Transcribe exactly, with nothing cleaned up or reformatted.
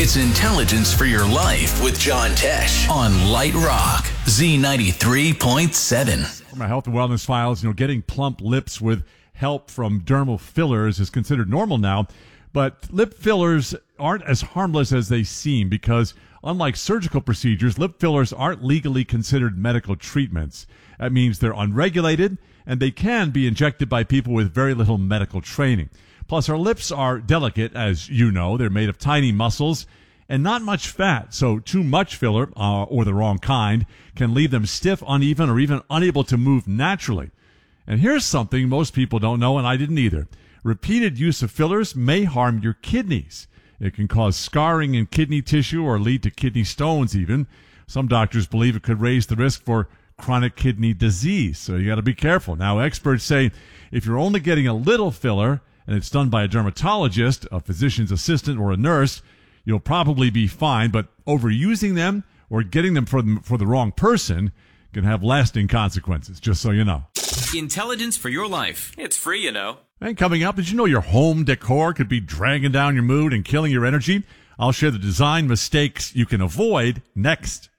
It's Intelligence for Your Life with John Tesh on Light Rock, Z ninety-three point seven. For my health and wellness files, you know, getting plump lips with help from dermal fillers is considered normal now, but lip fillers aren't as harmless as they seem because, unlike surgical procedures, lip fillers aren't legally considered medical treatments. That means they're unregulated, and they can be injected by people with very little medical training. Plus, our lips are delicate, as you know. They're made of tiny muscles and not much fat, so too much filler, uh, or the wrong kind, can leave them stiff, uneven, or even unable to move naturally. And here's something most people don't know, and I didn't either. Repeated use of fillers may harm your kidneys. It can cause scarring in kidney tissue or lead to kidney stones even. Some doctors believe it could raise the risk for chronic kidney disease, so you got to be careful. Now, experts say if you're only getting a little filler and it's done by a dermatologist, a physician's assistant, or a nurse, you'll probably be fine, but overusing them or getting them for the, for the wrong person can have lasting consequences, just so you know. Intelligence for your life. It's free, you know. And coming up, did you know your home decor could be dragging down your mood and killing your energy? I'll share the design mistakes you can avoid next.